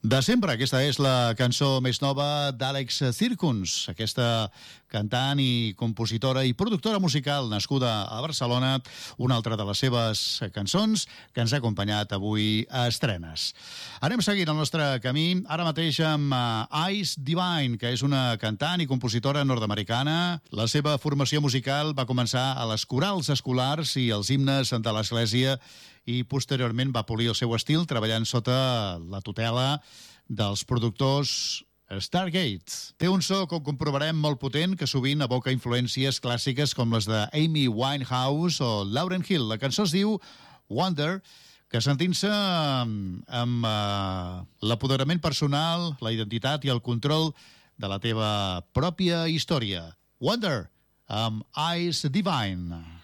De sempre, aquesta és la cançó més nova d'Àlex Zirkons, aquesta cantant i compositora i productora musical nascuda a Barcelona, una altra de les seves cançons que ens ha acompanyat avui a estrenes. Anem seguint el nostre camí, ara mateix amb Ice Divine, que és una cantant i compositora nord-americana. La seva formació musical va començar a les corals escolars i els himnes de l'església i posteriorment va polir el seu estil treballant sota la tutela dels productors Stargate. Té un so, com comprovarem, molt potent, que sovint evoca influències clàssiques com les de Amy Winehouse o Lauryn Hill. La cançó es diu Wonder, que sentint-se amb l'apoderament personal, la identitat i el control de la teva pròpia història. Wonder, amb Ice Divine.